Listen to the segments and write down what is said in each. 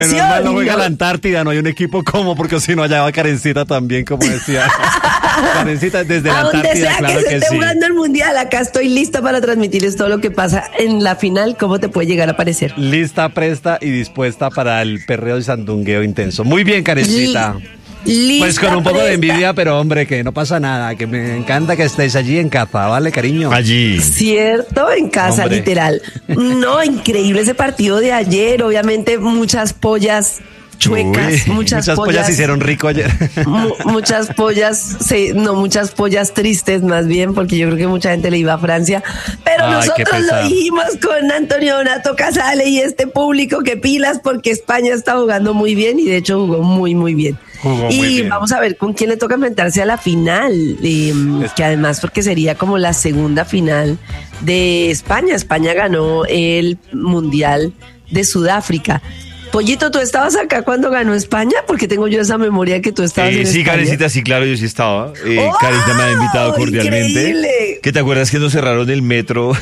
Menos mal no juega la Antártida, no hay un equipo como, porque si no allá va Karencita también, como decía. Karencita desde la Antártida, claro que sí. A donde sea que se esté jugando el Mundial, acá estoy lista para transmitirles todo lo que pasa en la final, cómo te puede llegar a parecer. Lista, presta y dispuesta para el perreo y sandungueo intenso. Muy bien, Karencita. Lista, pues con un poco presta. de envidia, pero hombre, que no pasa nada, que me encanta que estés allí en casa, ¿vale, cariño? Allí. Cierto, en casa, hombre. Literal. No, increíble ese partido de ayer, obviamente muchas pollas chuecas, muchas pollas se hicieron rico ayer. Muchas pollas, muchas pollas tristes más bien, porque yo creo que mucha gente le iba a Francia, pero nosotros lo dijimos con Antonio Donato Casale y este público que pilas, porque España está jugando muy bien y de hecho jugó muy muy bien. Y vamos a ver con quién le toca enfrentarse a la final, que además porque sería como la segunda final de España. España ganó el Mundial de Sudáfrica. Pollito, ¿tú estabas acá cuando ganó España? Porque tengo yo esa memoria que tú estabas en sí, España. Karencita, sí, claro, yo sí estaba. Karencita me ha invitado cordialmente. Increíble. ¿Qué te acuerdas que nos cerraron el metro?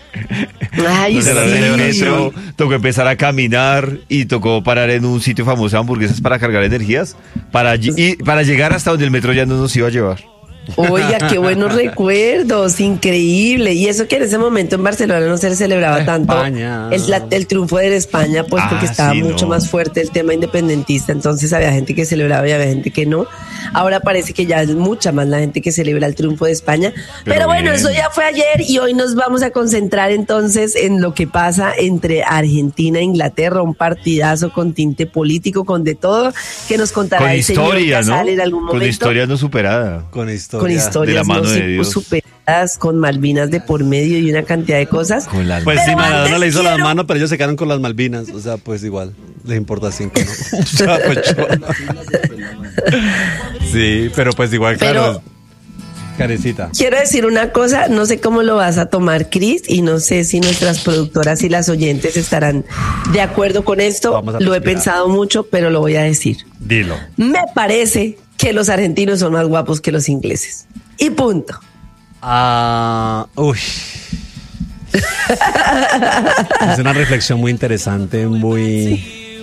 Ay, nos cerraron el metro, tocó empezar a caminar y tocó parar en un sitio famoso de hamburguesas para cargar energías, y para llegar hasta donde el metro ya no nos iba a llevar. Oiga, qué buenos recuerdos, increíble. Y eso que en ese momento en Barcelona no se celebraba tanto el triunfo de España, pues porque estaba mucho más fuerte el tema independentista. Entonces había gente que celebraba y había gente que no. Ahora parece que ya es mucha más la gente que celebra el triunfo de España. Pero bueno, eso ya fue ayer y hoy nos vamos a concentrar entonces en lo que pasa entre Argentina e Inglaterra, un partidazo con tinte político, con de todo, que nos contará el señor Casale en algún momento. Con historia no superada. Con historias de la mano de Dios, superadas, con Malvinas de por medio y una cantidad de cosas. Pues sí, Maradona le hizo la mano, pero ellos se quedaron con las Malvinas. O sea, pues igual, les importa 5, ¿no? O sea, pues sí, pero pues igual, claro. Karencita. Quiero decir una cosa, no sé cómo lo vas a tomar, Cris, y no sé si nuestras productoras y las oyentes estarán de acuerdo con esto. Lo he pensado mucho, pero lo voy a decir. Dilo. Me parece que los argentinos son más guapos que los ingleses. Y punto. Uy. Es una reflexión muy interesante, muy...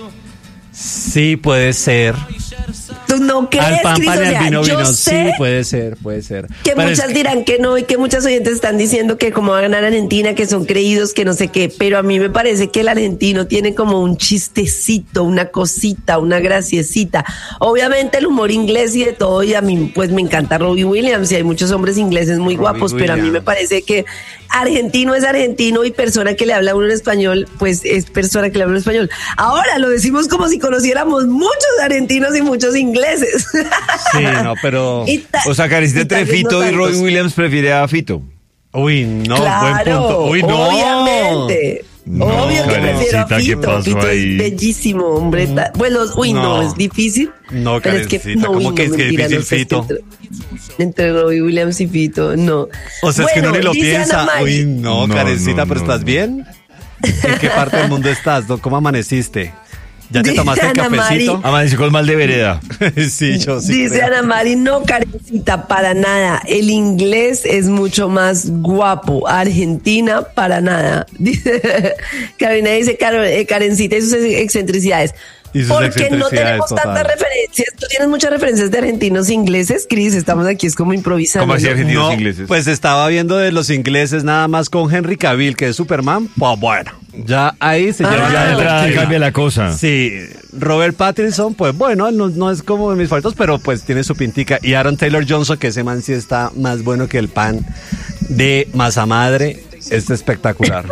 Sí, puede ser. ¿Tú no crees, al pan, Cris? pan y al vino, yo vino. sé Sí, puede ser. Que pero muchas dirán que no y que muchas oyentes están diciendo que como va a ganar Argentina, que son creídos, que no sé qué, pero a mí me parece que el argentino tiene como un chistecito, una cosita, una graciecita. Obviamente el humor inglés y de todo, y a mí pues me encanta Robbie Williams y hay muchos hombres ingleses muy guapos, pero a mí me parece que argentino es argentino y persona que le habla a uno en español, pues es persona que le habla en español. Ahora lo decimos como si conociéramos muchos argentinos y muchos ingleses. Sí, no, pero... O sea, Karencita, entre Fito y Robbie Williams prefiere a Fito. Uy, no, claro, buen punto. Uy, no. Obviamente. No, obvio que prefiero a Fito. ¿Qué pasó Fito ahí? es bellísimo, hombre. Bueno, no, es difícil. No, pero es que ¿cómo que es que mentira, difícil, no sé, Fito? Entre Robbie Williams y Fito, no. O sea, es que uno ni lo piensa. Uy, no, No, Karencita, no, pero ¿estás bien? ¿En qué parte del mundo estás? ¿Cómo amaneciste? ¿Ya te tomaste el cafecito? Amaneció con mal de vereda. Sí, yo sí. Dice creo. Ana Mari, no, Karencita, para nada. El inglés es mucho más guapo. Argentina, para nada. Dice Carolina, dice Karencita y sus excentricidades. Porque no tenemos tantas referencias. Tú tienes muchas referencias de argentinos e ingleses, Cris. Estamos aquí, es como improvisando. ¿Cómo así argentinos e No, ingleses? pues estaba viendo de los ingleses nada más con Henry Cavill, que es Superman. Pues bueno, ya ahí se lleva Ya de entrada clima. cambia la cosa. Sí, Robert Pattinson, pues bueno, no es como de mis favoritos, pero pues tiene su pintica. Y Aaron Taylor Johnson, que ese man sí está más bueno que el pan de masa madre. Es espectacular.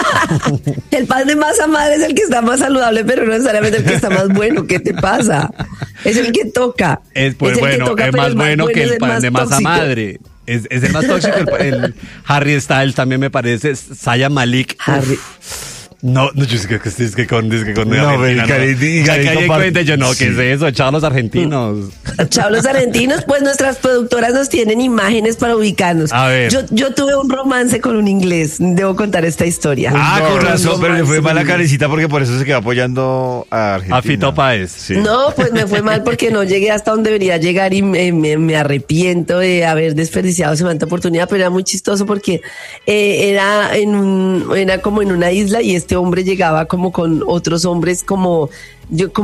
El pan de masa madre es el que está más saludable, pero no necesariamente el que está más bueno. ¿Qué te pasa? Es el que toca. Pues el bueno, que toca, es más bueno que el pan de masa tóxico. madre. Es el más tóxico. El Harry Styles también me parece. Saya Malik. Harry. No, yo es que con No, Argentina, yo no, ¿qué Sí. es eso? Chao los argentinos. Chao los argentinos, pues nuestras productoras nos tienen imágenes para ubicarnos. A ver. Yo tuve un romance con un inglés, debo contar esta historia. Con razón, pero le fue mal a Karencita. Karencita porque por eso se quedó apoyando a Argentina. A Fito Páez. Sí. No, pues me fue mal porque no llegué hasta donde debería llegar y me arrepiento de haber desperdiciado semejante oportunidad, pero era muy chistoso porque era como en una isla y este hombre llegaba como con otros hombres como yo